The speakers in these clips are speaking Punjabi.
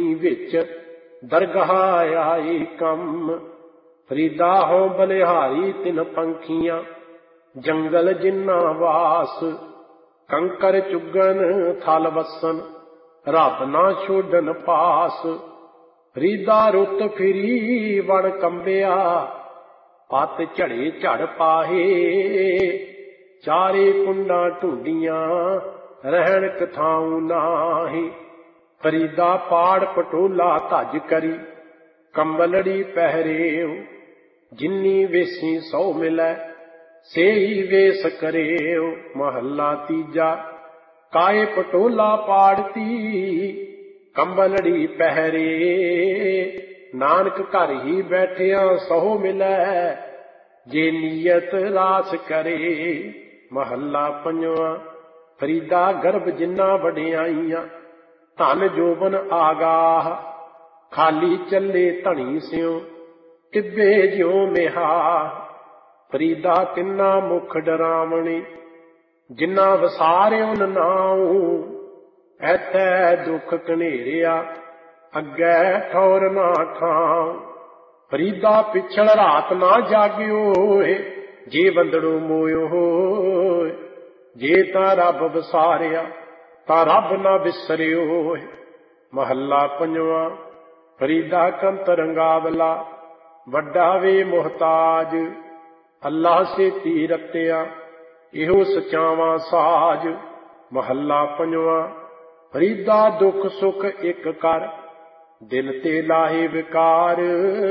ਦੁਨੀ ਵਿੱਚ ਦਰਗਾਹ ਆਈ ਕੰਮ। ਫਰੀਦਾ ਹੋਂ ਬਲਿਹਾਰੀ ਤਿਨ ਪੰਖੀਆਂ, ਜੰਗਲ ਜਿੰਨਾ ਵਾਸ। ਕੰਕਰ ਚੁਗਣ ਥਲ ਵਸਨ, ਰੱਬ ਨਾ ਛੋਡਨ ਪਾਸ। ਫਰੀਦਾ ਰੁੱਤ ਫਿਰੀ ਵਣ ਕੰਬਿਆ, ਪੱਤ ਝੜੇ ਝੜ ਪਾਹੇ। ਚਾਰੇ ਕੁੰਡਾਂ ਢੂੰਡੀਆਂ, ਰਹਿਣ ਕਥਾਉ ਨਾਹੀ। ਫਰੀਦਾ ਪਾੜ ਪਟੋਲਾ ਧੱਜ ਕਰੀ, ਕੰਬਲੜੀ ਪਹਿਰੇਉ। ਜਿੰਨੀ ਵੇਸੀ ਸੌ ਮਿਲੈ, ਸੇਈ ਵੇਸ ਕਰੇਉ। ਮਹੱਲਾ ਤੀਜਾ। ਕਾਏ ਪਟੋਲਾ ਪਾੜਤੀ, ਕੰਬਲੜੀ ਪਹਿਰੇ। ਨਾਨਕ ਘਰ ਹੀ ਬੈਠਿਆ ਸਹੁ ਮਿਲੈ, ਜੇ ਨੀਅਤ ਰਾਸ ਕਰੇ। ਮਹੱਲਾ ਪੰਜਵਾਂ। ਫਰੀਦਾ ਗਰਭ ਜਿੰਨਾ ਵਡਿਆਈਆਂ, ਧਨ ਜੋਬਨ ਆਗਾਹ। ਖਾਲੀ ਚੱਲੇ ਧਣੀ ਸਿਉ, ਟਿੱਬੇ ਜਿਉ ਮਿਹਾ। ਫਰੀਦਾ ਤਿੰਨਾ ਮੁਖ ਡਰਾਵਣੀ, ਜਿੰਨਾ ਵਸਾਰਿਉਨ ਨਾਉ। ਐਥੈ ਦੁੱਖ ਘਨੇਰਿਆ, ਅੱਗੇ ਠੌਰ ਨਾ ਠਾਉ। ਫਰੀਦਾ ਪਿਛੜ ਰਾਤ ਨਾ ਜਾਗਿਓ, ਜੇ ਬੰਦੜੋ ਮੋਇਓ। ਜੇ ਤਾਂ ਰੱਬ ਵਸਾਰਿਆ, ਤਾਂ ਰੱਬ ਨਾ ਵਿਸਰਿਓ। ਮਹੱਲਾ ਪੰਜਵਾਂ। ਫਰੀਦਾ ਕੰਤ ਰੰਗਾਵਲਾ, ਵੱਡਾ ਵੇ ਮੁਹਤਾਜ। ਅੱਲਾ ਸੇਤੀ ਰਤਿਆ, ਇਹੋ ਸਚਾਵਾਂ ਸਾਜ। ਮਹੱਲਾ ਪੰਜਵਾਂ। ਫਰੀਦਾ ਦੁੱਖ ਸੁਖ ਇੱਕ ਕਰ, ਦਿਲ ਤੇ ਲਾਹੇ ਵਿਕਾਰ।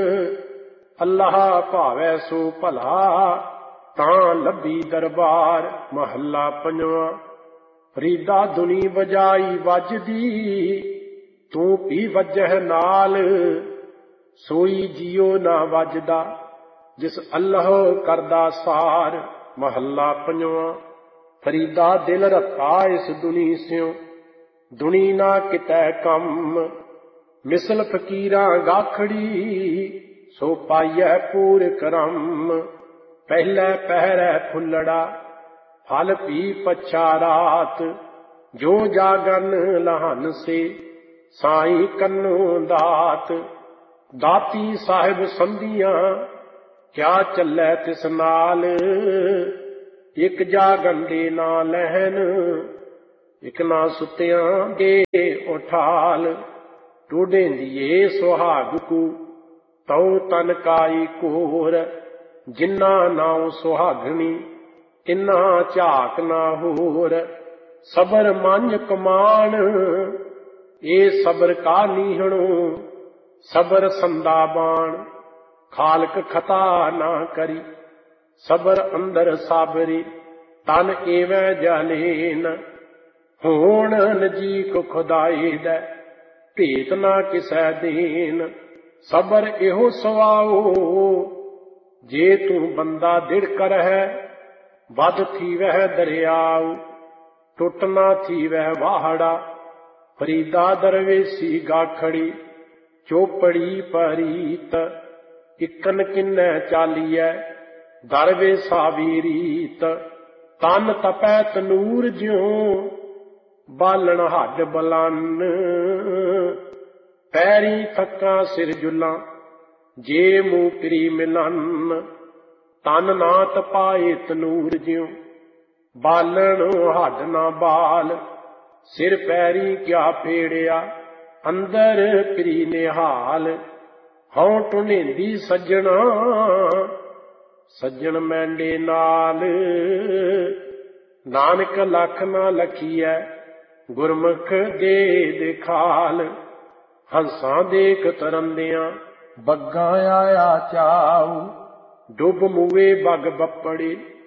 ਅੱਲਾਹ ਭਾਵੈ ਸੋ ਭਲਾ, ਤਾਂ ਲੱਭੀ ਦਰਬਾਰ। ਮਹੱਲਾ ਪੰਜਵਾਂ। ਫਰੀਦਾ ਦੁਨੀ ਵਜਾਈ ਵੱਜਦੀ, ਤੂੰ ਵੀ ਵੱਜਹਿ ਨਾਲ। ਸੋਈ ਜੀਉ ਨਾ ਵੱਜਦਾ, ਜਿਸ ਅੱਲਾਹ ਕਰਦਾ ਸਾਰ। ਮਹੱਲਾ ਪੰਜਵਾਂ। ਫਰੀਦਾ ਦਿਲ ਰੱਤਾ ਇਸ ਦੁਨੀ ਸਿਉ, ਦੁਨੀ ਨਾ ਕਿਤੈ ਕੰਮ। ਮਿਸਲ ਫਕੀਰਾਂ ਗਾਖੜੀ, ਸੋ ਪਾਈਐ ਪੂਰ ਕਰਮ। ਪਹਿਲੇ ਪਹਿਰੈ ਫੁੱਲੜਾ, ਫਲ ਪੀ ਪਛਾ ਰਾਤ। ਜੋ ਜਾਗਨ ਲਹਨ ਸੇ, ਸਾਈਂ ਕੰਨੋਂ ਦਾਤ। ਦਾਤੀ ਸਾਹਿਬ ਸੰਧੀਆਂ, ਕਿਆ ਚੱਲੈ ਤਿਸ ਨਾਲ। ਇੱਕ ਜਾਗਨ ਦੇ ਨਾ ਲਹਿਨ, ਇੱਕ ਨਾ ਸੁਤਿਆਂ ਦੇ ਉਠਾਲ। ਟੋਡੇਂਦੀਏ ਸੁਹਾਗ ਕੂ, ਤਉ ਤਨ ਕਾਈ ਕੋਰ। ਜਿੰਨਾ ਨਾਉ ਸੁਹਾਗਣੀ, ਤਿੰਨਾ ਝਾਕ ਨਾ ਹੋਰ। ਸਬਰ ਮੰਝ ਕਮਾਣ, ਇਹ ਸਬਰ ਕਾ ਨੀਹਣੋ। ਸਬਰ ਸੰਦਾ ਬਾਣ, ਖਾਲਕ ਖਤਾ ਨਾ ਕਰੀ। ਸਬਰ ਅੰਦਰ ਸਾਬਰੀ, ਤਨ ਏਵੈ ਜਾਲੇਨ। ਹੋਣ ਨਜੀਕ ਖੁਦਾਈ ਦੈ, ਭੇਤ ਨਾ ਕਿਸੈ ਦੇਨ। ਸਬਰ ਇਹੋ ਸਵਾਉ, ਜੇ ਤੂੰ ਬੰਦਾ ਦਿੜਕ ਰਹਿ। ਵੱਧ ਥੀਵਹਿ ਦਰਿਆਉ, ਟੁੱਟ ਨਾ ਥੀਵਹਿ ਵਾਹੜਾ। ਫਰੀਦਾ ਦਰਵੇਸੀ ਗਾਖੜੀ, ਚੋਪੜੀ ਪਰੀਤ। ਇਕਨ ਕਿੰਨੈ ਚਾਲੀਐ, ਦਰਵੇਸਾ ਵੀ ਰੀਤ। ਤਨ ਤਪੈ ਤਨੂਰ ਜਿਉ, ਬਾਲਣ ਹੱਡ ਬਲਨ। ਪੈਰੀ ਥੱਕਾਂ ਸਿਰ ਜੁਲਾਂ, ਜੇ ਮੂੰਹ ਕਰੀ ਮਿਲਨ। ਤਨ ਨਾ ਤਪਾਏ ਤਨੂਰ ਜਿਉ, ਬਾਲਣ ਹੱਡ ਨਾ ਬਾਲ। ਸਿਰ ਪੈਰੀ ਕਿਆ ਫੇੜਿਆ, ਅੰਦਰ ਕਰੀ ਨਿਹਾਲ। ਹਉ ਟੁਨੇਂਦੀ ਸੱਜਣਾ, ਸੱਜਣ ਮੈਂਡੇ ਨਾਲ। ਨਾਨਕ ਲੱਖ ਨਾ ਲਖੀਐ, ਗੁਰਮੁਖ ਦੇ ਦਿਖਾਲ। ਹੰਸਾਂ ਦੇਖ ਤਰੰਦਿਆਂ, ਬੱਗਾਂ ਆਇਆ ਚਾਉ। ਡੁੱਬ ਮੂਏ ਬੱਗ ਬੱਪੜੇ,